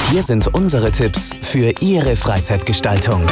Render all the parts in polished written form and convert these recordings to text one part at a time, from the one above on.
Hier sind unsere Tipps für Ihre Freizeitgestaltung.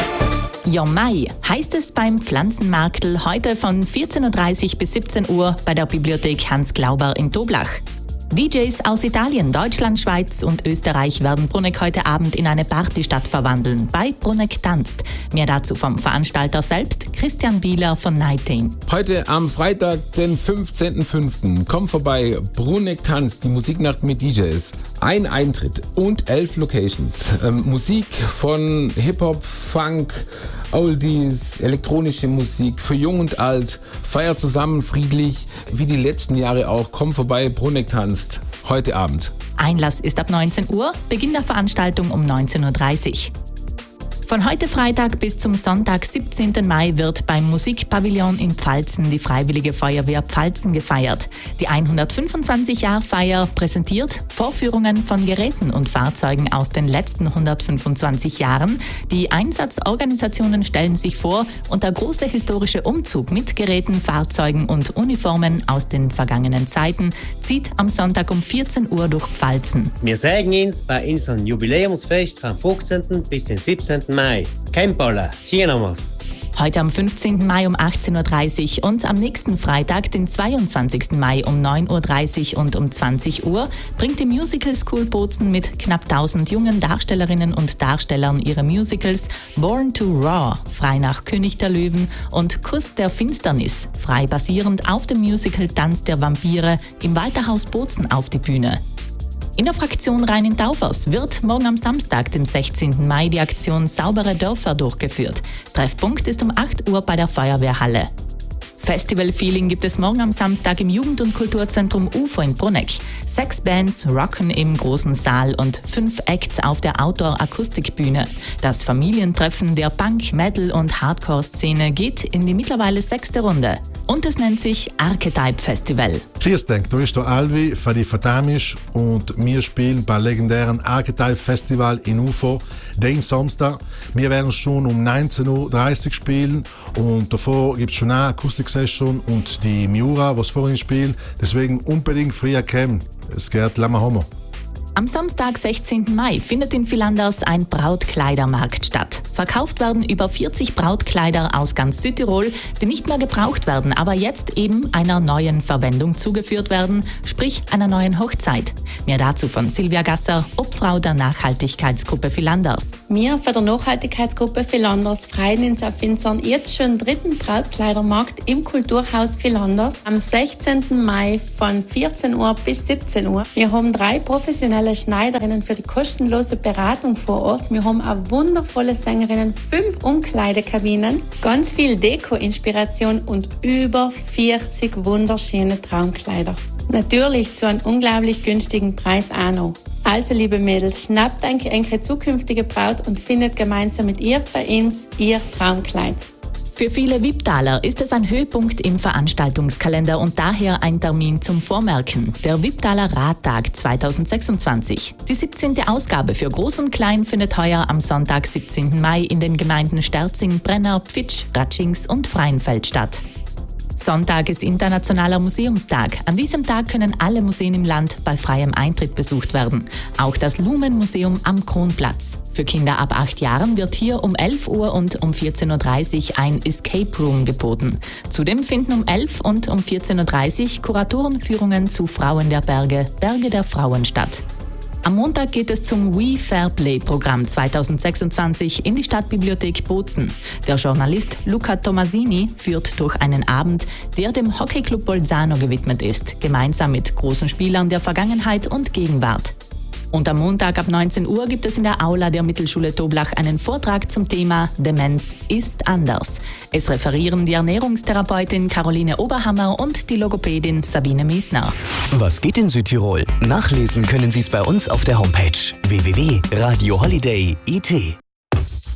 Ja, Mai heißt es beim Pflanzenmarktl heute von 14.30 Uhr bis 17 Uhr bei der Bibliothek Hans Glauber in Toblach. DJs aus Italien, Deutschland, Schweiz und Österreich werden Bruneck heute Abend in eine Partystadt verwandeln. Bei Bruneck tanzt. Mehr dazu vom Veranstalter selbst, Christian Bieler von Nighting. Heute am Freitag, den 15.05. Komm vorbei, Bruneck tanzt, die Musiknacht mit DJs. Ein Eintritt und 11 Locations. Musik von Hip-Hop, Funk, Oldies, elektronische Musik für Jung und Alt. Feiert zusammen friedlich, wie die letzten Jahre auch. Komm vorbei, Bruneck tanzt. Heute Abend. Einlass ist ab 19 Uhr, Beginn der Veranstaltung um 19.30 Uhr. Von heute Freitag bis zum Sonntag, 17. Mai, wird beim Musikpavillon in Pfalzen die Freiwillige Feuerwehr Pfalzen gefeiert. Die 125-Jahr-Feier präsentiert Vorführungen von Geräten und Fahrzeugen aus den letzten 125 Jahren. Die Einsatzorganisationen stellen sich vor und der große historische Umzug mit Geräten, Fahrzeugen und Uniformen aus den vergangenen Zeiten zieht am Sonntag um 14 Uhr durch Pfalzen. Wir sagen uns bei unserem Jubiläumsfest vom 15. bis den 17. Mai. Kennballer, schieren wir's. Heute am 15. Mai um 18.30 Uhr und am nächsten Freitag, den 22. Mai um 9.30 Uhr und um 20 Uhr, bringt die Musical School Bozen mit knapp 1000 jungen Darstellerinnen und Darstellern ihre Musicals Born to Roar, frei nach König der Löwen, und Kuss der Finsternis, frei basierend auf dem Musical Tanz der Vampire im Walterhaus Bozen auf die Bühne. In der Fraktion Rhein-in-Taufers wird morgen am Samstag, dem 16. Mai, die Aktion Saubere Dörfer durchgeführt. Treffpunkt ist um 8 Uhr bei der Feuerwehrhalle. Festival-Feeling gibt es morgen am Samstag im Jugend- und Kulturzentrum UFO in Bruneck. 6 Bands rocken im großen Saal und 5 Acts auf der Outdoor-Akustikbühne. Das Familientreffen der Punk-, Metal- und Hardcore-Szene geht in die mittlerweile 6. Runde. Und es nennt sich Archetype Festival. Grüß dich, da ist der Alvi von die Fatamisch und wir spielen beim legendären Archetype Festival in UFO den Samstag. Wir werden schon um 19.30 Uhr spielen und davor gibt es schon eine Akustik-Session und die Miura, was vorhin spielt. Deswegen unbedingt früher kommen. Es geht lange Hammer. Am Samstag, 16. Mai, findet in Villanders ein Brautkleidermarkt statt. Verkauft werden über 40 Brautkleider aus ganz Südtirol, die nicht mehr gebraucht werden, aber jetzt eben einer neuen Verwendung zugeführt werden, sprich einer neuen Hochzeit. Mehr dazu von Silvia Gasser, Obfrau der Nachhaltigkeitsgruppe Villanders. Wir von der Nachhaltigkeitsgruppe Villanders freuen uns auf unseren jetzt schon 3. Brautkleidermarkt im Kulturhaus Villanders am 16. Mai von 14 Uhr bis 17 Uhr. Wir haben 3 professionelle Schneiderinnen für die kostenlose Beratung vor Ort. Wir haben eine wundervolle Sängerinnen, 5 Umkleidekabinen, ganz viel Deko-Inspiration und über 40 wunderschöne Traumkleider. Natürlich zu einem unglaublich günstigen Preis auch noch. Also liebe Mädels, schnappt eure zukünftige Braut und findet gemeinsam mit ihr bei uns ihr Traumkleid. Für viele Wipptaler ist es ein Höhepunkt im Veranstaltungskalender und daher ein Termin zum Vormerken. Der Wipptaler Radtag 2026. Die 17. Ausgabe für Groß und Klein findet heuer am Sonntag, 17. Mai in den Gemeinden Sterzing, Brenner, Pfitsch, Ratschings und Freienfeld statt. Sonntag ist Internationaler Museumstag. An diesem Tag können alle Museen im Land bei freiem Eintritt besucht werden. Auch das Lumen-Museum am Kronplatz. Für Kinder ab 8 Jahren wird hier um 11 Uhr und um 14.30 Uhr ein Escape Room geboten. Zudem finden um 11 und um 14.30 Uhr Kuratorenführungen zu Frauen der Berge, Berge der Frauen statt. Am Montag geht es zum We Fair Play Programm 2026 in die Stadtbibliothek Bozen. Der Journalist Luca Tomasini führt durch einen Abend, der dem Hockeyclub Bolzano gewidmet ist, gemeinsam mit großen Spielern der Vergangenheit und Gegenwart. Und am Montag ab 19 Uhr gibt es in der Aula der Mittelschule Toblach einen Vortrag zum Thema Demenz ist anders. Es referieren die Ernährungstherapeutin Caroline Oberhammer und die Logopädin Sabine Miesner. Was geht in Südtirol? Nachlesen können Sie es bei uns auf der Homepage www.radioholiday.it.